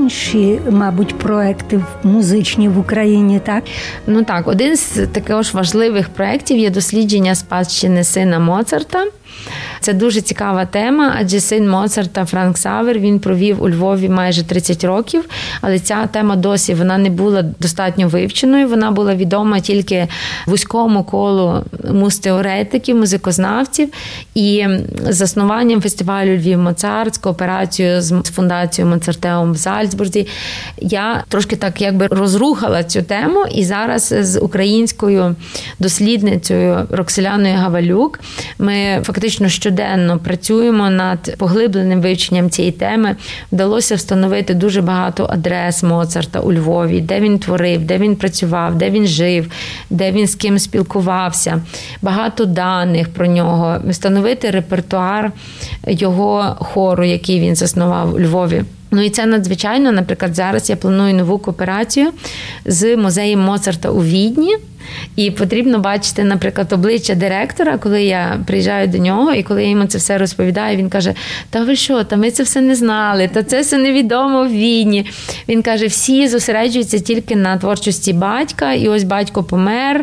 інші, мабуть, проекти музичні в Україні, так? Ну так, один з також важливих проєктів є дослідження спадщини сина Моцарта. Це дуже цікава тема, адже син Моцарта Франк Ксавер, він провів у Львові майже 30 років, але ця тема досі вона не була достатньо вивченою, вона була відома тільки вузькому колу музтеоретиків, музикознавців, і заснуванням фестивалю Львів Моцарт, з кооперацією з фундацією Моцартеум в Зальцбурзі, я трошки так якби розрухала цю тему, і зараз з українською дослідницею Роксоляною Гавалюк ми фактично щоденно працюємо над поглибленим вивченням цієї теми. Вдалося встановити дуже багато адрес Моцарта у Львові, де він творив, де він працював, де він жив, де він з ким спілкувався. Багато даних про нього. Встановити репертуар його хору, який він заснував у Львові. Ну і це надзвичайно, наприклад, зараз я планую нову кооперацію з музеєм Моцарта у Відні. І потрібно бачити, наприклад, обличчя директора, коли я приїжджаю до нього, і коли я йому це все розповідаю, він каже, та ви що, та ми це все не знали, та це все невідомо в Відні. Він каже, всі зосереджуються тільки на творчості батька, і ось батько помер,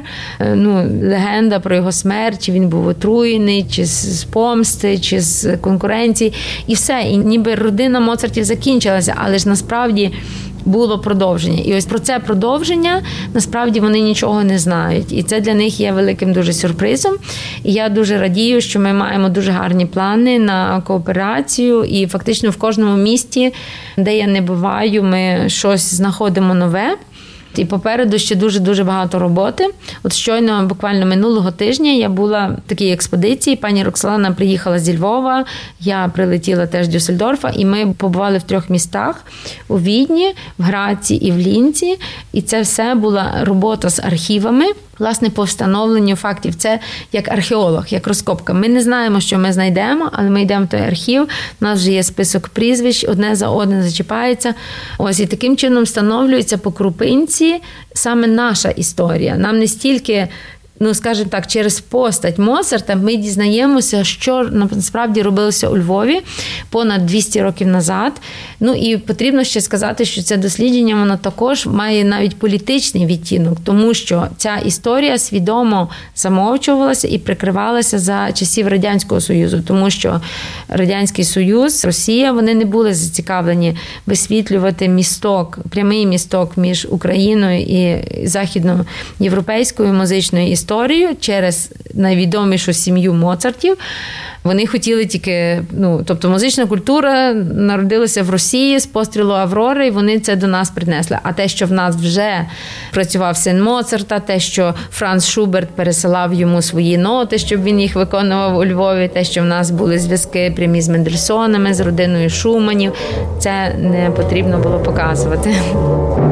легенда про його смерть, чи він був отруєний, чи з помсти, чи з конкуренції, і все. І ніби родина Моцартів закінчилася, але ж насправді було продовження. І ось про це продовження, насправді, вони нічого не знають. І це для них є великим дуже сюрпризом. І я дуже радію, що ми маємо дуже гарні плани на кооперацію. І фактично в кожному місті, де я не буваю, ми щось знаходимо нове. І попереду ще дуже-дуже багато роботи. От щойно, буквально минулого тижня, я була в такій експедиції. Пані Роксолана приїхала зі Львова, я прилетіла теж з Дюссельдорфа, і ми побували в 3 містах – у Відні, в Граці і в Лінці. І це все була робота з архівами, власне, по встановленню фактів. Це як археолог, як розкопка. Ми не знаємо, що ми знайдемо, але ми йдемо в той архів, у нас вже є список прізвищ, одне за одне зачіпається. Ось, і таким чином встановлюється по крупинці саме наша історія. Нам не стільки, скажімо так, через постать Моцарта ми дізнаємося, що насправді робилося у Львові понад 200 років назад. І потрібно ще сказати, що це дослідження, воно також має навіть політичний відтінок, тому що ця історія свідомо замовчувалася і прикривалася за часів Радянського Союзу, тому що Радянський Союз, Росія, вони не були зацікавлені висвітлювати місток, прямий місток між Україною і західноєвропейською музичною історією через найвідомішу сім'ю Моцартів. Вони хотіли тільки, тобто музична культура народилася в Росії з пострілу Аврори, і вони це до нас принесли. А те, що в нас вже працював син Моцарта, те, що Франц Шуберт пересилав йому свої ноти, щоб він їх виконував у Львові, те, що в нас були зв'язки прямі з Мендельсонами, з родиною Шуманів, це не потрібно було показувати.